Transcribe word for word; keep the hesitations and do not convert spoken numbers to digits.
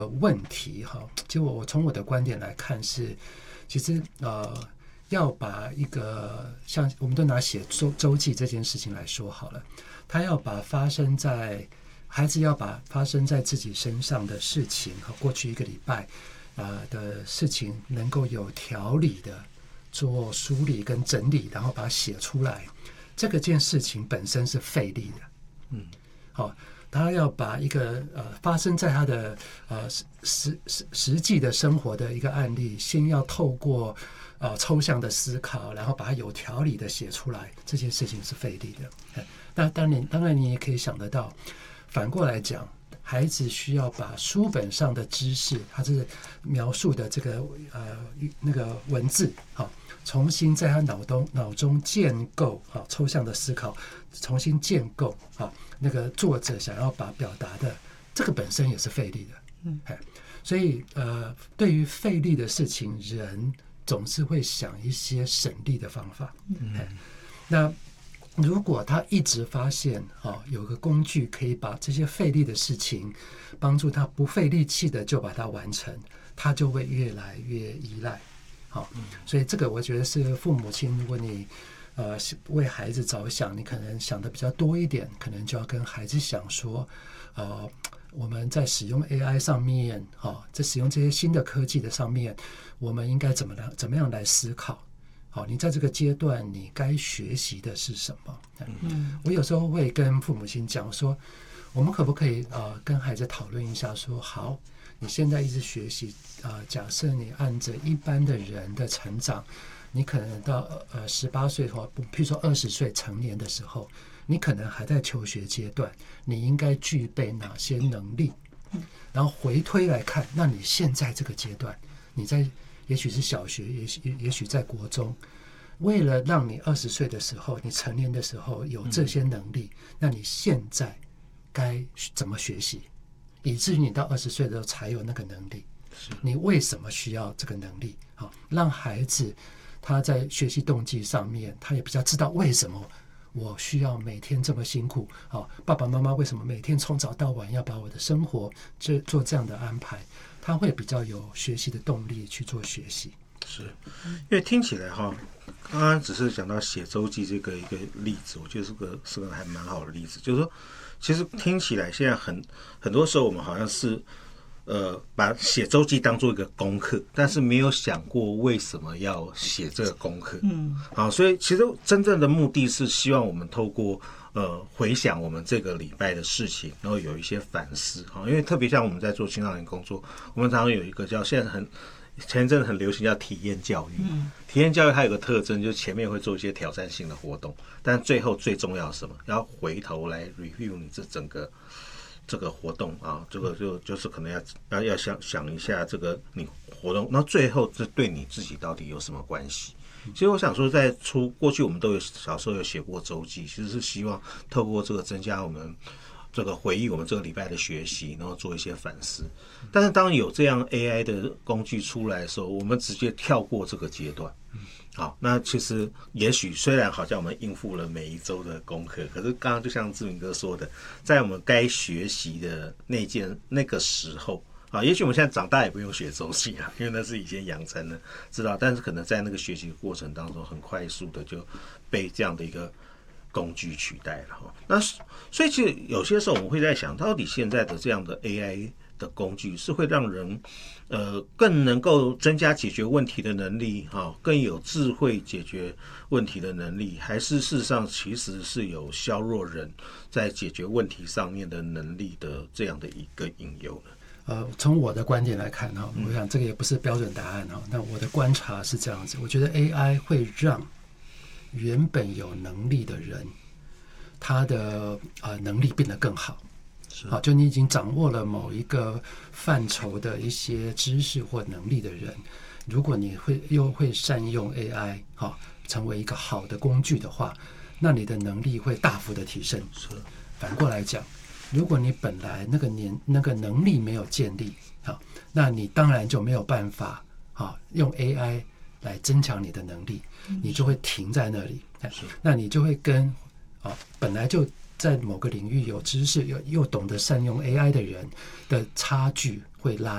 问题哈，其实我我从我的观点来看是，其实呃要把一个像我们都拿写周周记这件事情来说好了，他要把发生在孩子要把发生在自己身上的事情和过去一个礼拜呃的事情能够有条理的做梳理跟整理，然后把它写出来，这个件事情本身是费力的，嗯，好。他要把一个呃发生在他的呃实实实际的生活的一个案例，先要透过呃抽象的思考，然后把它有条理的写出来，这件事情是费力的。那当然，当然你也可以想得到，反过来讲，孩子需要把书本上的知识，他是描述的这个呃那个文字，好，重新在他脑中脑中建构啊抽象的思考，重新建构啊。那个作者想要把表达的这个本身也是费力的，嗯，所以呃，对于费力的事情，人总是会想一些省力的方法。嗯，那如果他一直发现啊，有个工具可以把这些费力的事情帮助他不费力气的就把它完成，他就会越来越依赖。好，所以这个我觉得是父母亲，如果你呃，为孩子着想，你可能想的比较多一点，可能就要跟孩子想说，呃，我们在使用 A I 上面，哦，在使用这些新的科技的上面，我们应该怎么来怎么样来思考？好，你在这个阶段，你该学习的是什么？嗯，我有时候会跟父母亲讲说，我们可不可以呃跟孩子讨论一下说，好，你现在一直学习，呃，假设你按着一般的人的成长。你可能到呃十八岁或譬如说二十岁成年的时候，你可能还在求学阶段，你应该具备哪些能力？然后回推来看，那你现在这个阶段，你在也许是小学，也许也许在国中，为了让你二十岁的时候，你成年的时候有这些能力，那你现在该怎么学习，以至于你到二十岁的时候才有那个能力？你为什么需要这个能力？好，让孩子。他在学习动机上面，他也比较知道为什么我需要每天这么辛苦啊？爸爸妈妈为什么每天从早到晚要把我的生活这做这样的安排？他会比较有学习的动力去做学习。 是，因为听起来哈，刚刚只是讲到写周记这个一个例子，我觉得是个是个还蛮好的例子，就是说，其实听起来现在很很多时候我们好像是。呃，把写周记当做一个功课，但是没有想过为什么要写这个功课。嗯，好，所以其实真正的目的是希望我们透过呃回想我们这个礼拜的事情，然后有一些反思。好，因为特别像我们在做青少年工作，我们常常有一个叫现在很前一阵很流行叫体验教育。嗯，体验教育它有个特征，就是前面会做一些挑战性的活动，但最后最重要是什么？要回头来 review 你这整个。这个活动啊，这个就就是可能要要要想想一下这个你活动，那最后这对你自己到底有什么关系？其实我想说，在出过去我们都有小时候有写过周记，其实是希望透过这个增加我们这个回忆我们这个礼拜的学习，然后做一些反思。但是当有这样 A I 的工具出来的时候，我们直接跳过这个阶段。好，那其实也许虽然好像我们应付了每一周的功课，可是刚刚就像志明哥说的，在我们该学习的那件那个时候啊，也许我们现在长大也不用学周记啊，因为那是以前养成的知道，但是可能在那个学习的过程当中，很快速的就被这样的一个工具取代了哈。那所以其实有些时候我们会在想，到底现在的这样的 A I 的工具是会让人呃更能够增加解决问题的能力哈，更有智慧解决问题的能力，还是事实上其实是有削弱人在解决问题上面的能力的这样的一个隐忧呢？ 呃，从我的观点来看哈，我想这个也不是标准答案哈。那我的观察是这样子，我觉得 A I 会让原本有能力的人，他的呃能力变得更好。好，就你已经掌握了某一个范畴的一些知识或能力的人，如果你会又会善用 A I 好，成为一个好的工具的话，那你的能力会大幅的提升。 是， 反过来讲，如果你本来那个年那个能力没有建立，好，那你当然就没有办法好用 A I 来增强你的能力，你就会停在那里。那你就会跟啊本来就在某个领域有知识又又懂得善用 A I 的人的差距会拉